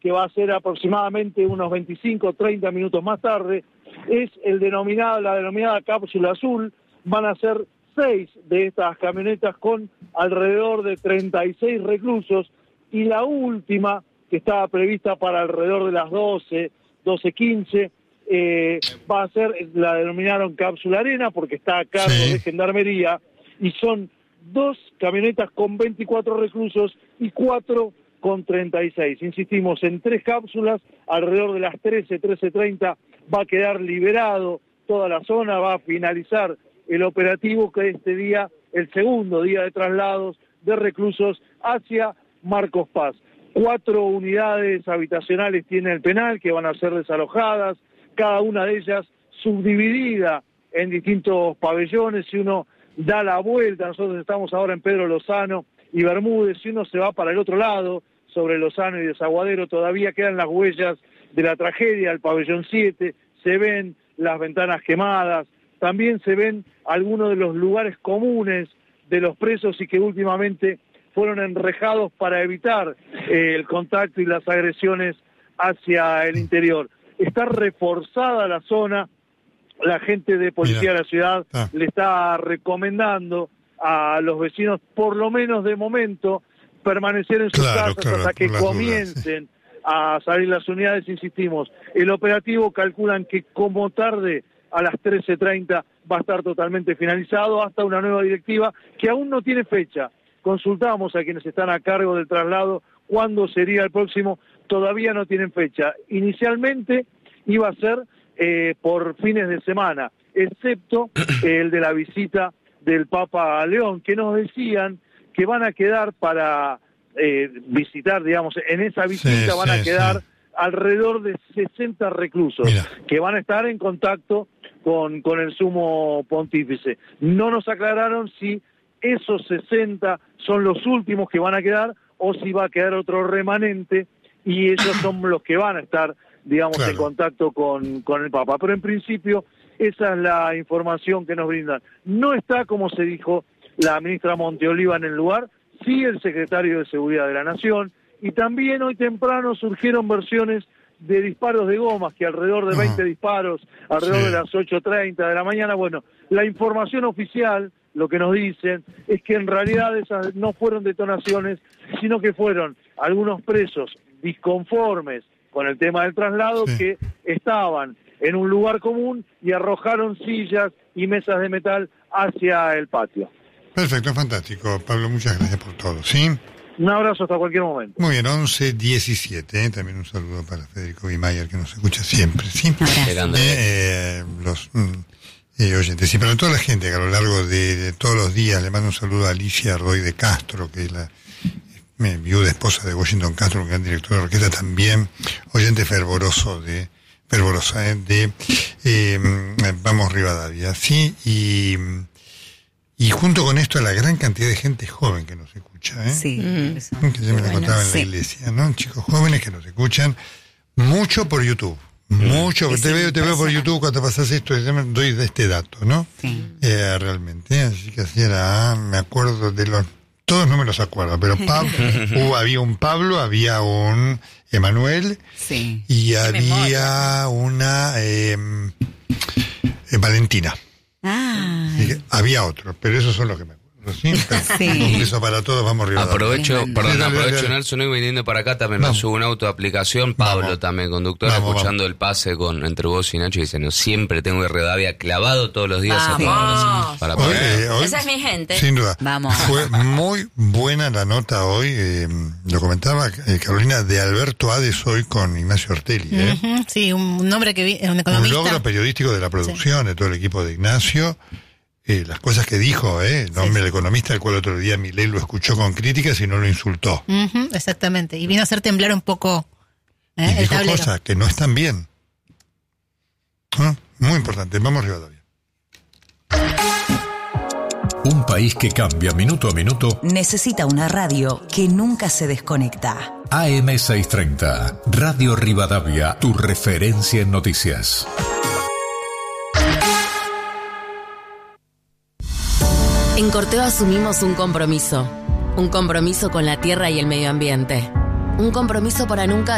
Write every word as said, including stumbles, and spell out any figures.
que va a ser aproximadamente unos veinticinco, treinta minutos más tarde, es el denominado, la denominada cápsula azul. Van a ser seis de estas camionetas con alrededor de treinta y seis reclusos, y la última, que estaba prevista para alrededor de las doce, doce quince, eh, va a ser, la denominaron cápsula arena porque está a cargo sí. de Gendarmería, y son dos camionetas con veinticuatro reclusos y cuatro con treinta y seis. Insistimos, en tres cápsulas, alrededor de las trece, trece treinta, va a quedar liberado toda la zona, va a finalizar el operativo, que este día, el segundo día de traslados de reclusos hacia Marcos Paz. Cuatro unidades habitacionales tiene el penal, que van a ser desalojadas, cada una de ellas subdividida en distintos pabellones. Si uno da la vuelta, nosotros estamos ahora en Pedro Lozano y Bermúdez, si uno se va para el otro lado, sobre Lozano y Desaguadero, todavía quedan las huellas de la tragedia. El pabellón siete, se ven las ventanas quemadas, también se ven algunos de los lugares comunes de los presos y que últimamente fueron enrejados para evitar eh, el contacto y las agresiones hacia el interior. Está reforzada la zona, la gente de Policía Mira. de la Ciudad ah. le está recomendando a los vecinos, por lo menos de momento, permanecer en sus claro, casas claro, hasta que comiencen dudas, sí. a salir las unidades. Insistimos, el operativo calculan que como tarde a las trece treinta va a estar totalmente finalizado, hasta una nueva directiva que aún no tiene fecha. Consultamos a quienes están a cargo del traslado cuándo sería el próximo, todavía no tienen fecha. Inicialmente iba a ser eh, por fines de semana, excepto eh, el de la visita del Papa a León, que nos decían que van a quedar para eh, visitar, digamos, en esa visita sí, van sí, a quedar sí. alrededor de sesenta reclusos, Mira. que van a estar en contacto con, con el sumo pontífice. No nos aclararon si esos sesenta son los últimos que van a quedar o si va a quedar otro remanente y ellos son los que van a estar, digamos, claro. en contacto con, con el Papa. Pero en principio esa es la información que nos brindan. No está, como se dijo, la ministra Monteoliva en el lugar, sí el secretario de Seguridad de la Nación, y también hoy temprano surgieron versiones de disparos de gomas, que alrededor de veinte uh-huh. disparos, alrededor sí. de las ocho treinta de la mañana. Bueno, la información oficial, lo que nos dicen, es que en realidad esas no fueron detonaciones, sino que fueron algunos presos disconformes con el tema del traslado sí. que estaban en un lugar común y arrojaron sillas y mesas de metal hacia el patio. Perfecto, fantástico. Pablo, muchas gracias por todo, ¿sí? Un abrazo hasta cualquier momento. Muy bien, once diecisiete, ¿eh? También un saludo para Federico Guimayer, que nos escucha siempre, ¿sí? Eh, eh, los eh, oyentes, y para toda la gente que a lo largo de, de todos los días, le mando un saludo a Alicia Roy de Castro, que es la eh, viuda esposa de Washington Castro, un gran director de orquesta, también oyente fervoroso de, fervorosa, ¿eh? de eh, Vamos Rivadavia, ¿sí? Y... Y junto con esto, la gran cantidad de gente joven que nos escucha, ¿eh? Sí. Mm. Que ya me lo contaba en sí. la iglesia, ¿no? Chicos jóvenes que nos escuchan mucho por YouTube. Mm. Mucho. Sí, te veo, te veo por YouTube cuando pasas esto, doy de este dato, ¿no? Sí. Eh, realmente. Así que así era, me acuerdo de los... Todos no me los acuerdo, pero Pablo, uh, había un Pablo, había un Emanuel, sí. y había una eh, eh, Valentina. Ah. Había otros, pero esos son los que me acuerdo. ¿Sí? Sí. Un beso para todos, vamos arriba. Aprovecho, sí, perdón, dale, aprovecho dale. Nelson, hoy viniendo para acá también me subo un auto de aplicación, Pablo vamos. también, conductor, vamos, escuchando vamos. el pase con entre vos y Nacho, diciendo, siempre tengo Rivadavia clavado todos los días. Vamos. Para hoy, eh, hoy, esa es mi gente. Sin duda. Vamos. Fue muy buena la nota hoy, eh, lo comentaba eh, Carolina, de Alberto Hades hoy con Ignacio Ortelli. ¿eh? Uh-huh, sí, un nombre que vi, un economista. Un logro periodístico de la producción, sí. de todo el equipo de Ignacio. Eh, las cosas que dijo, ¿eh? El nombre sí, del sí. economista, el cual otro día Milei lo escuchó con críticas y no lo insultó. Uh-huh, exactamente, y vino a hacer temblar un poco ¿eh? y el dijo tablero. Cosas que no están bien. ¿Ah? Muy importante, vamos Rivadavia. Un país que cambia minuto a minuto necesita una radio que nunca se desconecta. A M seiscientos treinta, Radio Rivadavia, tu referencia en noticias. En Corteva asumimos un compromiso, un compromiso con la tierra y el medio ambiente, un compromiso para nunca